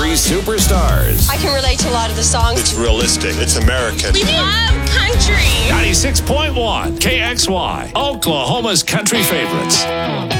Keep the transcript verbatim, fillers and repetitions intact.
country superstars. I can relate to a lot of the songs. It's realistic. It's American. We love country. ninety-six point one K X Y, Oklahoma's country favorites.